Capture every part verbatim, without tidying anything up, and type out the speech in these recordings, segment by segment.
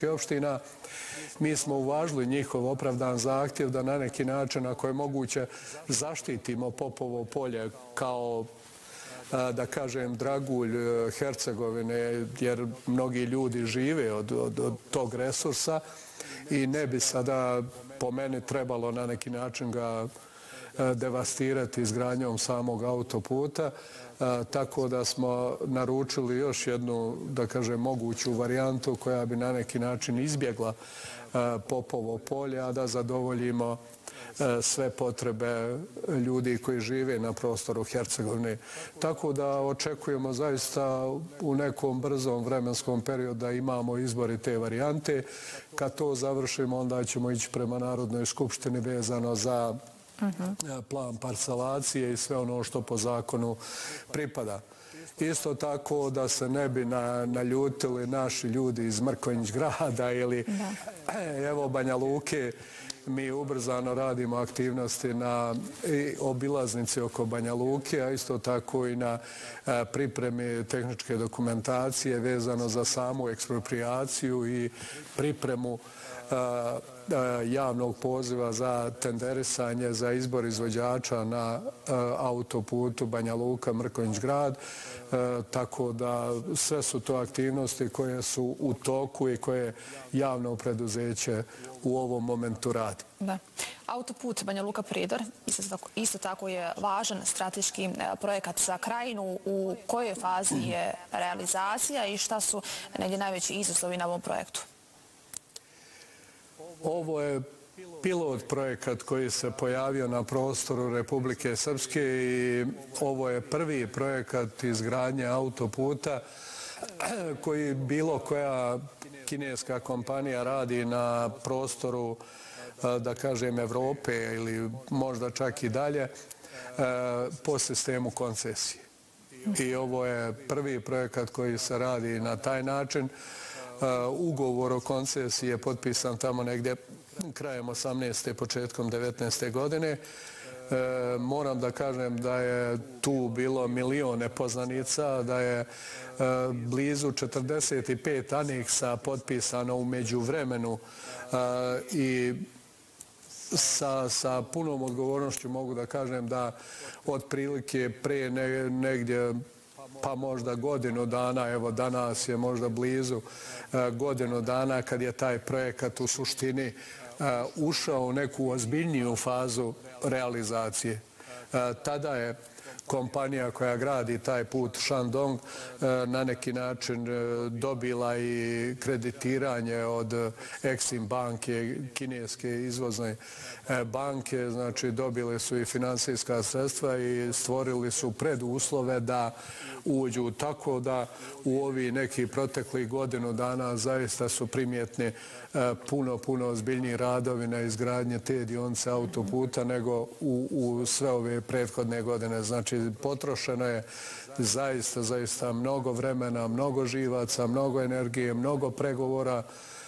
opština. Mi smo uvažili njihov opravdan zahtjev da na neki način, ako je moguće, zaštitimo Popovo polje kao, da kažem, dragulj Hercegovine, jer mnogi ljudi žive od, od, od tog resursa i ne bi sada po meni trebalo na neki način ga devastirati izgradnjom samog autoputa, tako da smo naručili još jednu, da kažem, moguću varijantu koja bi na neki način izbjegla Popovo polje, a da zadovoljimo sve potrebe ljudi koji žive na prostoru Hercegovine. Tako da očekujemo zaista u nekom brzom vremenskom periodu da imamo izbor i te varijante. Kad to završimo, onda ćemo ići prema Narodnoj skupštini vezano za plan parcelacije i sve ono što po zakonu pripada. Isto tako da se ne bi naljutili naši ljudi iz Mrkonjić grada ili evo Banja Luke, mi ubrzano radimo aktivnosti na obilaznici oko Banja Luke, a isto tako i na pripremi tehničke dokumentacije vezano za samu eksproprijaciju i pripremu javnog poziva za tenderisanje za izbor izvođača na autoputu Banja Luka Mrkonjić grad, tako da sve su to aktivnosti koje su u toku i koje javno preduzeće u ovom momentu radi. Da. Autoput Banja Luka Prijedor isto tako je važan strateški projekat za krajinu. U kojoj fazi je realizacija i šta su negdje najveći izazovi na ovom projektu? Ovo je pilot projekat koji se pojavio na prostoru Republike Srpske i ovo je prvi projekat izgradnje autoputa koji bilo koja kineska kompanija radi na prostoru, da kažem, Evrope ili možda čak i dalje po sistemu koncesije. I ovo je prvi projekat koji se radi na taj način. Ugovor o koncesiji je potpisan tamo negdje krajem osamnaeste. početkom devetnaeste. godine. Moram da kažem da je tu bilo milion nepoznanica, da je blizu četrdeset pet aneksa potpisano u međuvremenu i sa, sa punom odgovornošću mogu da kažem da otprilike pre negdje pa možda godinu dana, evo danas je možda blizu godinu dana kad je taj projekat u suštini ušao u neku ozbiljniju fazu realizacije. Tada je kompanija koja gradi taj put Shandong na neki način dobila i kreditiranje od Exim banke, kineske izvozne banke, znači dobili su i finansijska sredstva i stvorili su preduslove da uđu, tako da u ovi neki proteklih godinu dana zaista su primjetni puno, puno ozbiljniji radovi na izgradnje te dionice autoputa nego u, u sve ove prethodne godine. Znači, potrošeno je zaista, zaista mnogo vremena, mnogo živaca, mnogo energije, mnogo pregovora.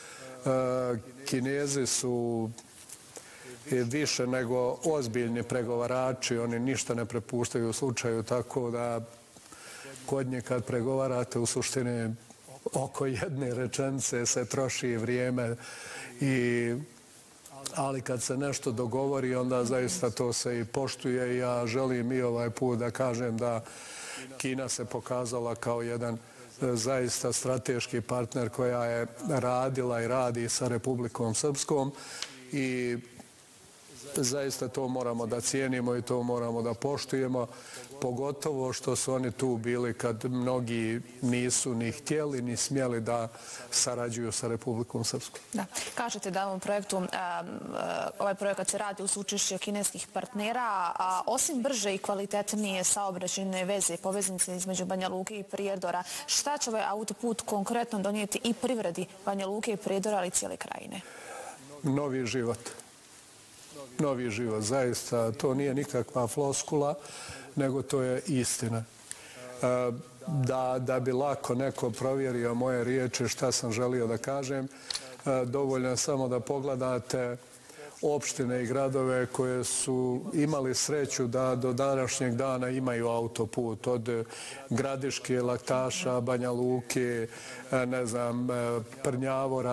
Kinezi su više nego ozbiljni pregovarači, oni ništa ne prepuštaju u slučaju, tako da kod nje kad pregovarate u suštini oko jedne rečenice se troši vrijeme, i, ali kad se nešto dogovori onda zaista to se i poštuje. Ja želim i ovaj put da kažem da Kina se pokazala kao jedan zaista strateški partner koja je radila i radi sa Republikom Srpskom i zaista to moramo da cijenimo i to moramo da poštujemo, pogotovo što su oni tu bili kad mnogi nisu ni htjeli ni smjeli da sarađuju sa Republikom Srpskom. Da. Kažete da ovom projektu, um, ovaj projekat se radi uz učešće kineskih partnera, a osim brže i kvalitetnije saobraćajne veze i poveznice između Banja Luke i Prijedora, šta će ovaj autoput konkretno donijeti i privredi Banja Luke i Prijedora, ali i cijele krajine? Novi život. Novi život, zaista. To nije nikakva floskula, nego to je istina. Da, da bi lako neko provjerio moje riječi šta sam želio da kažem, dovoljno je samo da pogledate opštine i gradove koje su imali sreću da do današnjeg dana imaju autoput, od Gradiške, Laktaša, Banja Luke, ne znam, Prnjavora,